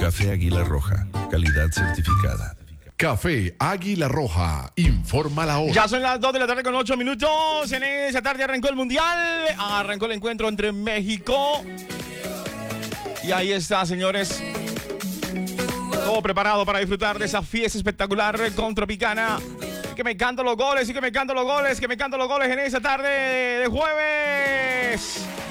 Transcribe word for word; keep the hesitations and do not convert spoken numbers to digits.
Café Águila Roja, calidad certificada. Café Águila Roja, informa la hora. Ya son las dos de la tarde con ocho minutos. En esa tarde arrancó el Mundial. Arrancó el encuentro entre México. Y ahí está, señores. Todo preparado para disfrutar de esa fiesta espectacular con Tropicana. Que me encantan los goles, y que me encantan los goles, que me encantan los goles en esa tarde de jueves.